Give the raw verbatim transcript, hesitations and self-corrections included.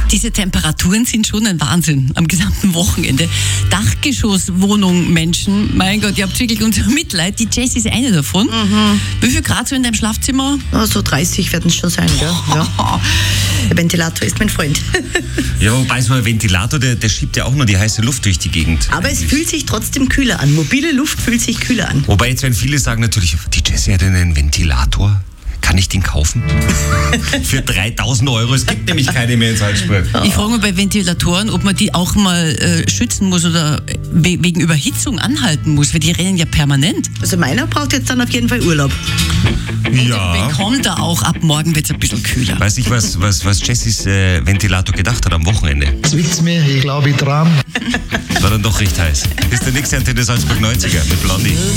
Diese Temperaturen sind schon ein Wahnsinn am gesamten Wochenende. Dachgeschosswohnung, Menschen, mein Gott, ihr habt wirklich unser Mitleid. Die Jessie ist eine davon. Mhm. Wie viel Grad so in deinem Schlafzimmer? Oh, so dreißig werden es schon sein, gell? Ja. Der Ventilator ist mein Freund. Ja, wobei so ein Ventilator, der, der schiebt ja auch nur die heiße Luft durch die Gegend. Aber es fühlt sich trotzdem kühler an. Mobile Luft fühlt sich kühler an. Wobei jetzt werden viele sagen natürlich, die Jessie hat einen Ventilator. Kann ich den kaufen? Für dreitausend Euro. Es gibt nämlich keine mehr in Salzburg. Ich frage mich bei Ventilatoren, ob man die auch mal äh, schützen muss oder we- wegen Überhitzung anhalten muss, weil die rennen ja permanent. Also meiner braucht jetzt dann auf jeden Fall Urlaub. Ja. Bekommt er auch, ab morgen wird es ein bisschen kühler. Weiß ich, was, was, was Jessys äh, Ventilator gedacht hat am Wochenende? Zwickt's mir, ich glaube ich dran. War dann doch recht heiß. Ist der nächste Antenne Salzburg neunziger mit Blondie.